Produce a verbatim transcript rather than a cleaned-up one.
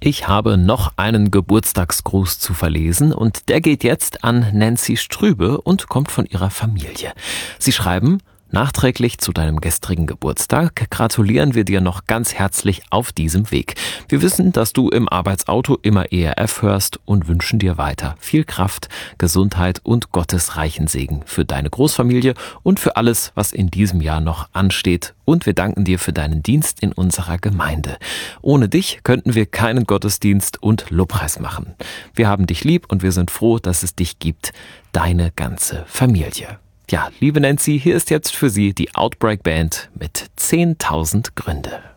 Ich habe noch einen Geburtstagsgruß zu verlesen und der geht jetzt an Nancy Strübe und kommt von ihrer Familie. Sie schreiben: Nachträglich zu deinem gestrigen Geburtstag gratulieren wir dir noch ganz herzlich auf diesem Weg. Wir wissen, dass du im Arbeitsauto immer E R F hörst und wünschen dir weiter viel Kraft, Gesundheit und Gottes reichen Segen für deine Großfamilie und für alles, was in diesem Jahr noch ansteht. Und wir danken dir für deinen Dienst in unserer Gemeinde. Ohne dich könnten wir keinen Gottesdienst und Lobpreis machen. Wir haben dich lieb und wir sind froh, dass es dich gibt, deine ganze Familie. Ja, liebe Nancy, hier ist jetzt für Sie die Outbreak Band mit zehntausend Gründe.